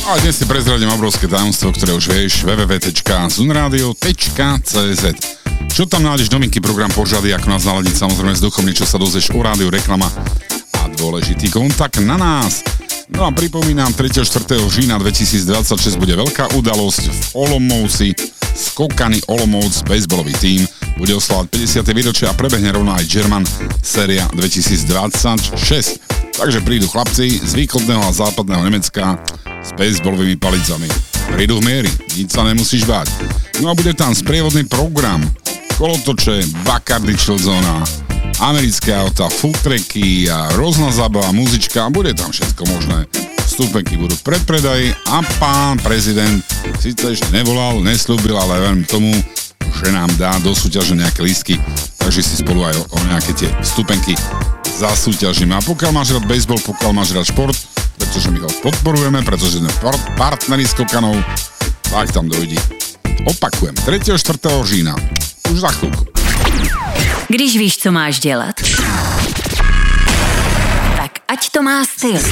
A dnes si prezradím obrovské tajomstvo, ktoré už vieš, www.zunradio.cz. Čo tam nájdeš novinky, program Pořady, ako nás naladiť, samozrejme s duchom, niečo sa dozvieš o rádiu, reklama a dôležitý kontakt na nás. No a pripomínam, 3. 4. října 2026 bude veľká udalosť v Olomouci. Skokany Olomouc, baseballový tím, bude oslavať 50. výročie a prebehne rovno aj German séria 2026. Takže prídu chlapci z východného a západného Nemecka s baseballovými palicami. Prídu v miery, nič sa nemusíš báť. No a bude tam sprievodný program, kolotoče, Bacardi Chill Zona, americké auta, food tracky a rôzna zábava, muzička a bude tam všetko možné. Vstupenky budú v predpredaji a pán prezident síce ešte nevolal, nesľúbil, ale verím tomu, že nám dá do súťaže nejaké lístky, takže si spolu aj o nejaké tie vstupenky zasúťažíme. A pokiaľ máš rád baseball, pokiaľ máš rád šport, pretože my ho podporujeme, pretože sme partneri Skokanov, tak tam dojdi. Opakujem, 3. 4. října, už za chvíľku. Když víš, co máš dělat, tak ať to má styl.